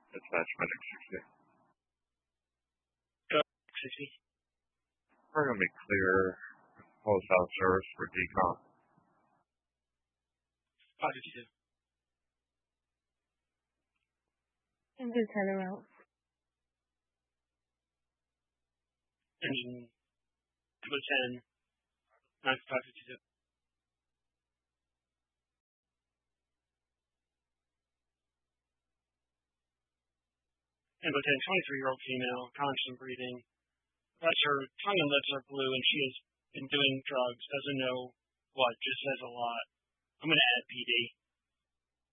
Dispatch medic 60. Go 60. We're going to be clear post out service for decon. 552. Engine 10 around. Engine 210. 9552. Invo 10, 23-year-old female, conscious and breathing. That's her tongue and lips are blue, and she has been doing drugs. Doesn't know what, just says a lot. I'm going to add PD.